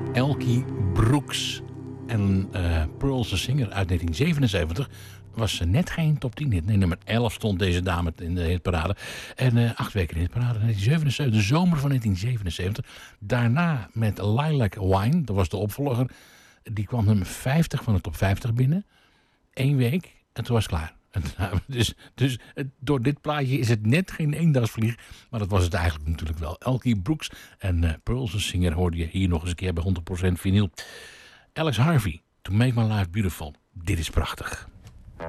Elkie Brooks. En Pearl's a Singer uit 1977 was net geen top 10 hit. Nee, nummer 11 stond deze dame in de hitparade. En 8 weken in de hitparade. 1977, de zomer van 1977. Daarna met Lilac Wine, dat was de opvolger. Die kwam nummer 50 van de top 50 binnen. 1 week en toen was het klaar. Dus door dit plaatje is het net geen eendagsvlieg. Maar dat was het eigenlijk natuurlijk wel. Elkie Brooks en Pearl's a Singer hoorde je hier nog eens een keer bij 100% vinyl. Alex Harvey, To Make My Life Beautiful. Dit is prachtig.